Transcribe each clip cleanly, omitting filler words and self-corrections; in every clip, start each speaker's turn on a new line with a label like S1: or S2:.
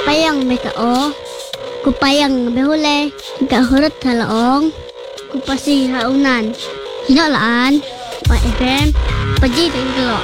S1: payang mereka kupayang behule hingga hurut halaong kupasi haunan hinalaan FM paji tinglo.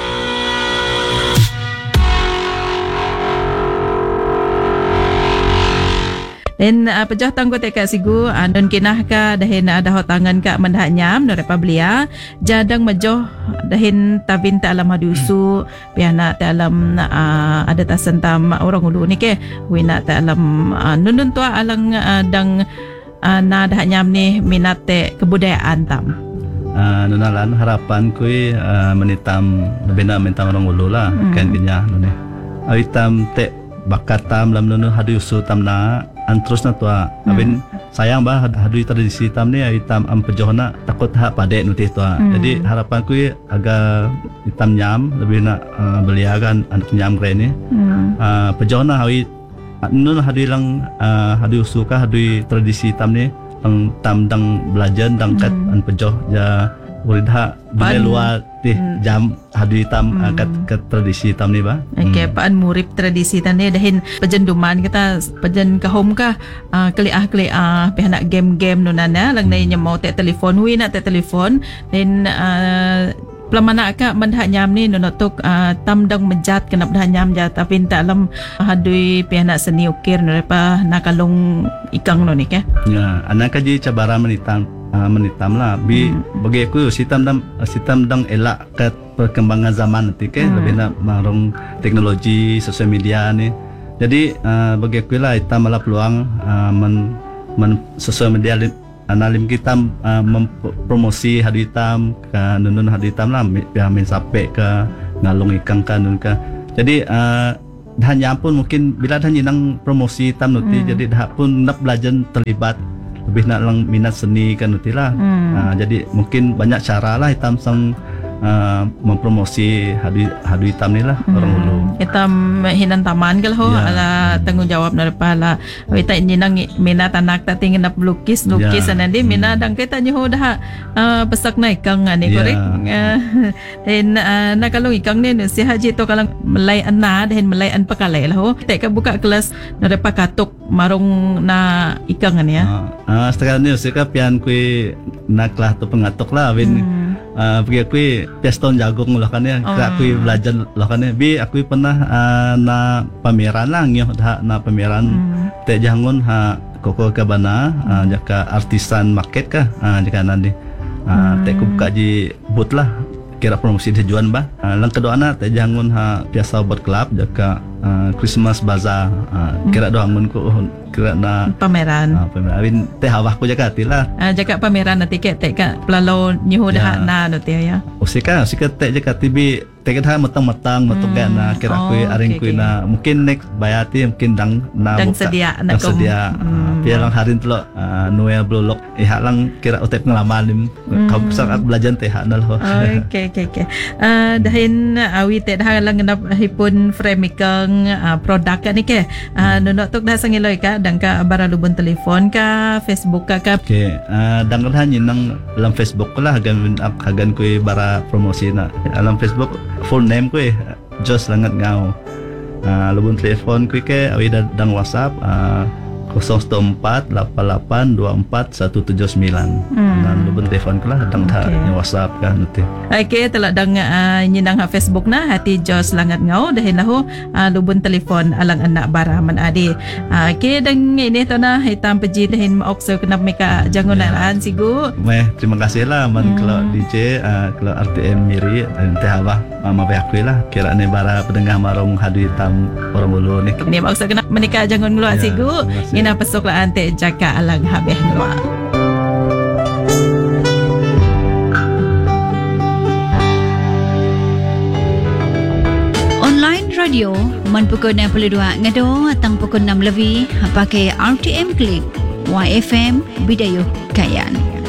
S2: Dan pejah tanggo teka sigu andon kinah ka dahin ada hotangan ka mandah nyam dari pablia jadang majoh dahin tabin ta alam hadusu piana ta alam ada tasan tam orang ulu ni ke wina ta alam nunun tua alang dang na dah nyam ni minat te kebudayaan tam.
S3: Nunalan harapan kui menitam benda mentam orang ulu lah kan kinya nune. Awitam te bakatam lam nunu hadusu tam na antrus na tua abin sayang bah hadui tradisi tam ni hitam am pejohna takut hak padek nuti tua jadi harapan ku agak hitam nyam lebih nak beliagan anak nyam kre ni pejohna hawi nun hadui lang hadui usuka hadui tradisi tam ni tam dang belajar dang kat an pejoh ja uridha bila luar teh jam hadui tam kat tradisi tam ni ba
S2: okey paan murip tradisi tan ni dahin pejenduman kita pejen kahom ka keliah pe nak game-game nunana lang nay nyamau te telefon wi nak te telefon then pelamana ka mandah nyam ni nonotuk tam dang menjat kena dah nyam ja tapi tak alam hadui pe nak seni ukir nepa nakalong ikang no ni ke
S3: ya anak kaji cabaran menitam lah bagi aku sitam dang elak ke perkembangan zaman nanti ke lebih nak marung teknologi sosial media ni jadi bagi aku lah hitam malah peluang sosial media analim kita mempromosi hadu hitam ke nunun hadu hitam lah biar main sampai ke ngalung ikang kan nun ke jadi dah nyampun mungkin bila dah nyinang promosi hitam nanti jadi dah pun nak belajar terlibat lebih nak lang minat seni kan nanti lah jadi mungkin banyak cara lah hitam sang mempromosi hadu hitam ni lah orang ulu
S2: hitam hinan taman ke lah ala tanggungjawab daripada kita nyinang minat anak tak tingin nak lukis nanti minat dang kita nyoh dah pesak na ikang ni korek dan nak kalau ikang ni si haji to kalau melai anna dan melai an pakalai lah tak buka kelas daripada katuk marung na ikang ni ya
S3: sekarang ni saya pian kui nak kelas tu pengatuk lah pergi aku peston jagung lah kan ya aku belajar lah kan ya aku pernah na pameran lah nyoh dah na pameran te jangun koko kabana jaka artisan market ka jaka nanti te ku buka ji booth lah kira promosi tujuan bah lang kedua na te jangun biasa buat club jaka Christmas bazaar kira doangun ku kira na
S2: pameran
S3: awin teh awah ku jaga tilah
S2: jaga pameran nanti ke teh ka pelalo nyu dah na no teh ya
S3: usika teh jaga tibi teh dah matang matugan na kira ku aring ku na mungkin next bayati mungkin dang na
S2: sedia
S3: biar lang harin tu Noel blolok lang kira utep pengalaman kau besar aku belajar teh na lo
S2: okey dahin awi teh dah lang nap hipun frame ikang produk ni ke nunok tok dah sangiloi ka dan ka bara lubun telefon ka Facebook ka
S3: okey dang dah nyinang dalam Facebook lah hagan ku bara promosi na dalam Facebook full name ku Jos Langat Ngau lubun telefon ku ke awi dang WhatsApp 0148824 179 dan lubun telefon ku lah dang WhatsApp kan nanti
S2: okey telah dang nyinang Facebook na hati Jos Langat Ngau dahin lahu lubun telefon alang anak bara man adi okey dang ini to na hitam peji dahin maok so kenap meka jangon alaan sigu
S3: terima kasih lah man kalau DJ kalau RTM Miri teh abah mama aku lah kira ni bara pendengar marung hadu hitam orang ulu ni
S2: maksud kenap menikah jangon ngeluar sigu ina pesok lah ante jaka alang habeh ngeluar
S4: online radio man pukul 6.2 ngado atang pukul 6 lebih pakai RTM Klik YFM Bidayuh Kayan.